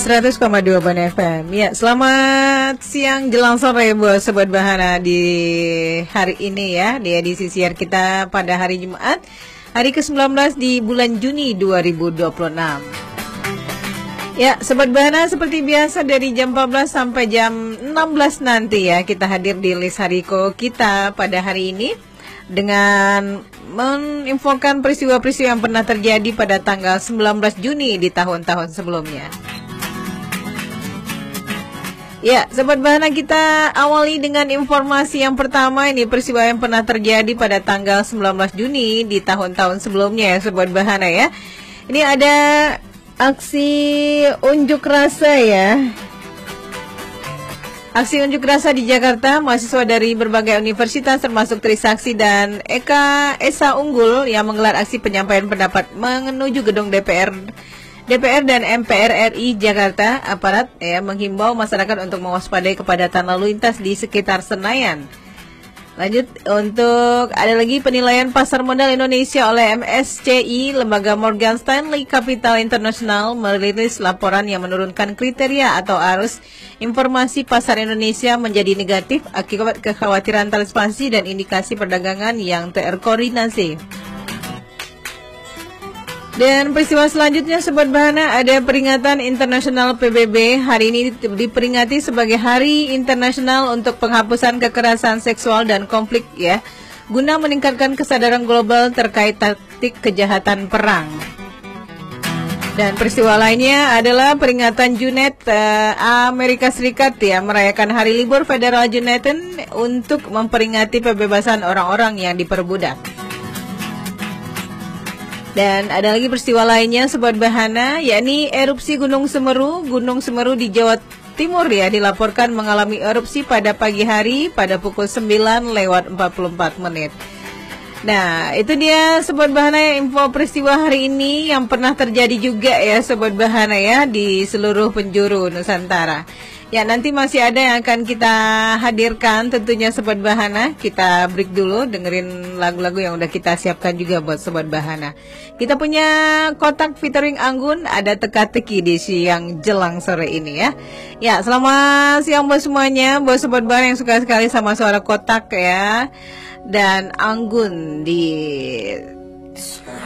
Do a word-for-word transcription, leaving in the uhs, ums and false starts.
seratus koma dua Ban F M. Ya, selamat siang jelang sore buat Sobat Bahana di hari ini ya, di edisi siar kita pada hari Jumat, hari ke sembilan belas di bulan Juni dua ribu dua puluh enam. Ya, Sobat Bahana, seperti biasa dari jam empat belas sampai jam enam belas nanti ya, kita hadir di list hariko kita pada hari ini dengan menginfokan peristiwa-peristiwa yang pernah terjadi pada tanggal sembilan belas Juni di tahun-tahun sebelumnya. Ya, Sobat Bahana, kita awali dengan informasi yang pertama. Ini peristiwa yang pernah terjadi pada tanggal sembilan belas Juni di tahun-tahun sebelumnya ya, Sobat Bahana ya. Ini ada aksi unjuk rasa ya. Aksi unjuk rasa di Jakarta, mahasiswa dari berbagai universitas termasuk Trisakti dan Eka Esa Unggul yang menggelar aksi penyampaian pendapat menuju gedung D P R D P R dan M P R R I Jakarta. Aparat ya menghimbau masyarakat untuk mewaspadai kepadatan lalu lintas di sekitar Senayan. Lanjut, untuk ada lagi penilaian pasar modal Indonesia oleh M S C I, lembaga Morgan Stanley Capital International merilis laporan yang menurunkan kriteria atau arus informasi pasar Indonesia menjadi negatif akibat kekhawatiran transparansi dan indikasi perdagangan yang terkoordinasi. Dan peristiwa selanjutnya, Sobat Bahana, ada peringatan internasional P B B. Hari ini diperingati sebagai Hari Internasional untuk Penghapusan Kekerasan Seksual dan Konflik ya, guna meningkatkan kesadaran global terkait taktik kejahatan perang. Dan peristiwa lainnya adalah peringatan Junet uh, Amerika Serikat ya, merayakan hari libur federal Juneteenth untuk memperingati pembebasan orang-orang yang diperbudak. Dan ada lagi peristiwa lainnya, Sobat Bahana, yakni erupsi Gunung Semeru. Gunung Semeru di Jawa Timur ya dilaporkan mengalami erupsi pada pagi hari pada pukul sembilan lewat empat puluh empat menit. Nah, itu dia Sobat Bahana info peristiwa hari ini yang pernah terjadi juga ya, Sobat Bahana ya, di seluruh penjuru Nusantara. Ya, nanti masih ada yang akan kita hadirkan tentunya Sobat Bahana. Kita break dulu, dengerin lagu-lagu yang udah kita siapkan juga buat Sobat Bahana. Kita punya kotak featuring Anggun, ada teka-teki di siang jelang sore ini ya. Ya, selamat siang buat semuanya, buat Sobat Bahana yang suka sekali sama suara kotak ya. Dan Anggun di